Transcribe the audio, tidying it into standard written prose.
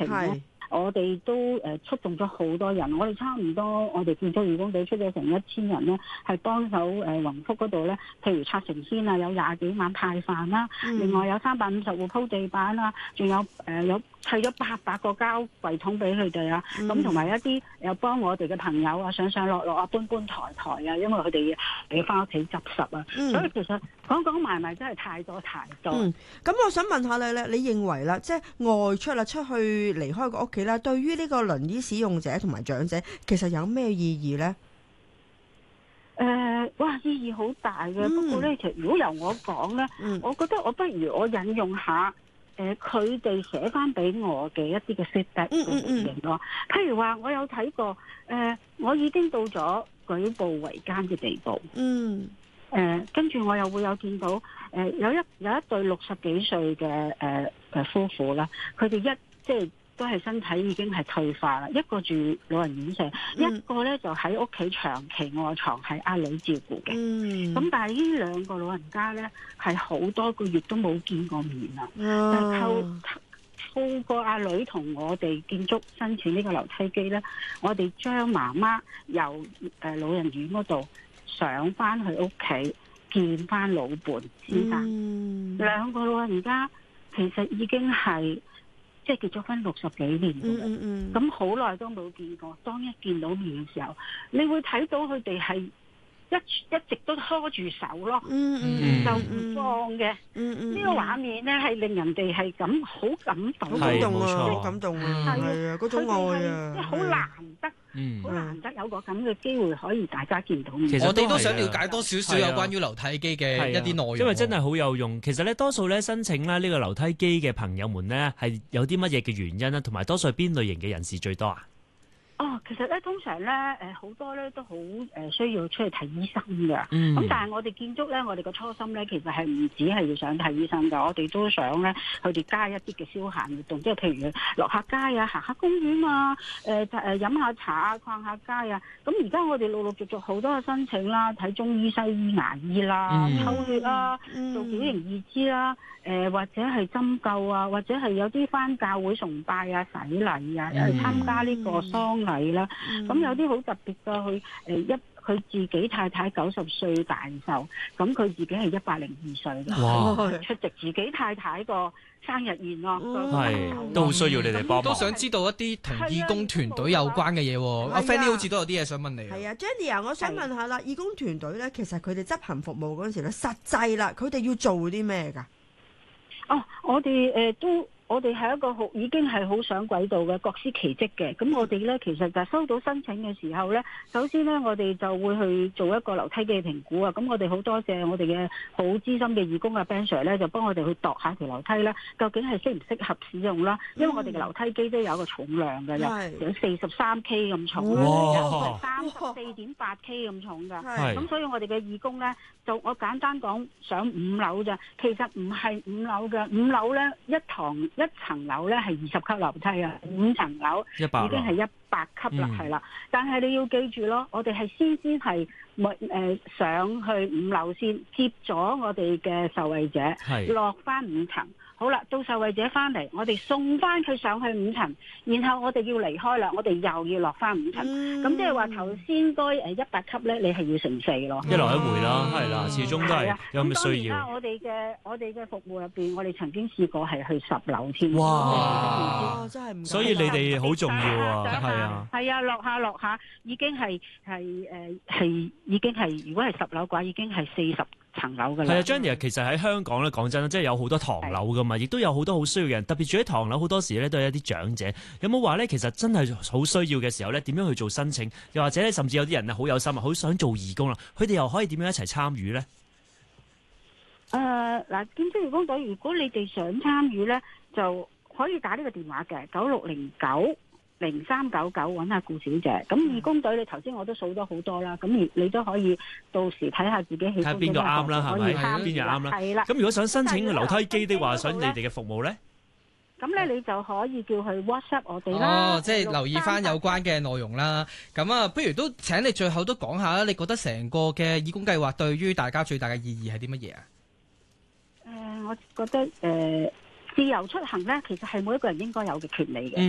情咧，我哋都出動咗好多人，我哋差唔多，我哋建築義工隊出咗成1000人咧，係幫手宏福嗰度咧，譬如拆成先啊，有20幾晚派飯啦，另外有350戶鋪地板啦，仲有砌咗800個膠櫃桶俾佢哋啊，咁同埋一啲又幫我哋嘅朋友啊上上落落啊搬抬啊，因為佢哋要翻屋企執拾啊，所以其實講埋真係太多。 咁我想問下你咧，你認為啦，即係外出啦，出去離開個屋企啦，對於呢個輪椅使用者同埋長者，其實有咩意義咧？ 意義好大嘅。不過咧，其實如果由我講咧，我覺得我不如我引用下佢哋寫翻俾我嘅一啲嘅 feedback 嘅型咯。譬如話，我有睇過我已經到咗舉步維艱嘅地步。跟住我又會有見到有一對60幾歲嘅夫婦啦，佢哋即係都係身體已經係退化啦，一個住老人院舍，一個咧就喺屋企長期臥床係阿女照顧嘅。咁但係呢兩個老人家咧係好多個月都冇見過面啦。透過阿女同我哋建築申請呢個樓梯機咧，我哋將媽媽由老人院嗰度上翻去屋企見翻老伴先生。兩個老人家其實已經係即係結咗婚60幾年嘅，咁好耐都冇見過。當一見到面嘅時候，你會睇到佢哋係一直都拖住手咯，就唔放嘅。呢個畫面咧係令人哋係咁好感動， 好感動啊！係啊，嗰種愛啊， 即係好難得。好難得有個咁嘅機會可以大家見到面。 其實我哋都想了解多少少有關於樓梯機嘅一啲內容， 因為真係好有用。其實咧，多數咧申請咧呢個樓梯機嘅朋友們咧，係有啲乜嘢嘅原因啦，同埋多數係邊類型嘅人士最多啊？ 其實咧，通常咧，好多咧都好需要出去睇醫生嘅。咁但係我哋建築咧，我哋個初心咧，其實係唔止係要想睇醫生㗎，我哋都想咧，佢哋加一啲嘅消閒活動，即係譬如落下街啊，行下公園啊，飲下茶啊，逛下街啊。咁而家我哋陸陸續續好多嘅申請啦，睇中醫、西醫、牙醫啦，抽血啦，做矯形義肢啦，或者係針灸啊，或者係有啲返教會崇拜啊、洗禮啊，參加呢個喪禮啦。咁有啲好特別嘅，佢自己太太90歲大壽，咁佢自己係102歲嘅，出席自己太太個生日宴咯。 都好需要你哋幫忙。 都想知道一啲同義工團隊有關嘅嘢。阿 Fanny 好似都有啲嘢想問你。 係啊 Jenny 啊，我想問下啦，義工團隊咧，其實佢哋執行服務嗰陣時咧，實際啦，佢哋要做啲咩㗎？ 我哋係一個已經係好上軌道嘅各司其職嘅。咁我哋咧其實就收到申請嘅時候咧，首先咧我哋就會去做一個樓梯嘅評估啊。咁我哋好多謝我哋嘅好資深嘅義工啊 Ben Sir 咧，就幫我哋去度下條樓梯啦，究竟係適唔適合使用啦。因為我哋嘅樓梯機都有個重量嘅，有43 K 咁重啦，有34.8 K 咁重㗎。咁所以我哋嘅義工咧，就我簡單講上5樓咋，其實唔係5樓嘅，5樓咧一層樓咧係20級樓梯啊，5層樓已經係100級啦，係啦。但係你要記住咯，我哋係先係上去5樓先，接咗我哋嘅受惠者落翻5層。好啦，到受惠者翻嚟，我哋送翻佢上去5層，然後我哋要離開啦，我哋又要落翻5層。咁即係話頭先該100級咧，你係要乘4咯。 一來一回啦，係啦，始終都係有咩需要。 我哋嘅服務入邊，我哋曾經試過係去10樓添。 哇！ 真係唔， 所以你哋好重要啊， 係啊，落下已經係已經係，如果係10樓嘅話，已經係40層樓㗎啦。 係啊 Jenny 其實喺香港咧，講真即係有好多唐樓㗎嘛，亦都有好多好需要嘅人，特別住喺唐樓，好多時咧都係一啲長者。有冇話咧，其實真係好需要嘅時候咧，點樣去做申請？又或者咧，甚至有啲人啊，好有心啊，好想做義工啦，佢哋又可以點樣一齊參與咧？ 建築義工隊，如果你哋想參與咧，就可以打呢個電話嘅96090399揾下顧小姐。咁義工隊你頭先我都數咗好多啦，咁你都可以到時睇下自己喜歡嘅，睇邊個啱啦，係咪？邊個啱啦？ 係啦。咁如果想申請樓梯機的話，想你哋嘅服務咧？ 咁咧你就可以叫佢 WhatsApp 我哋啦。 即係留意翻有關嘅內容啦。咁啊，不如都請你最後都講下啦，你覺得成個嘅義工計劃對於大家最大嘅意義係啲乜嘢啊？ 我覺得自由出行咧，其實係每一個人應該有嘅權利嘅。